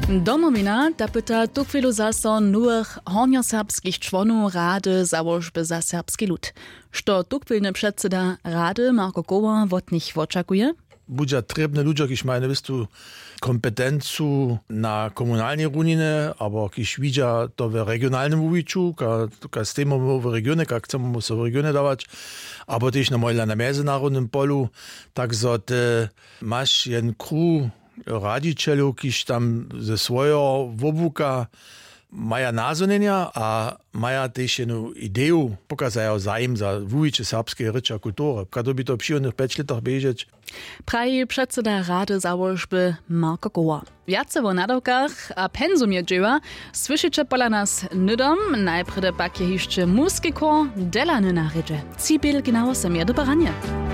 Domowina dapyta tukwielu zaso nowych hornioserbskich członów Rady Założby za serbski lud. Što tukwilny przedseda Rady Marko Koła od nich oczekuje? Budża trebne ludzie, kiż mają wistu kompetencu na komunalnej runine, aber kiż widzia to w regionalnym uliczu, ka z tym w regionie, ka chcemy w regionie dawać, aber też na międzynarodnym polu, tak że masz jeden kru radicielów, kiż tam ze swojego wobuka maja nazonenia, a maja też jedną ideę, pokazają zajem za wujicze serbskie rycza kultury. Kada by to w przyjemnych 5 latach bieżeć? Praji przedseda Rady Założby Marko Koła. Wiace o nadawkach a pensumie dzieła słyszycie pola nas nydom, najprede pak je jeszcze muski kor delany na rydze. Cibil genau se mir do baranie.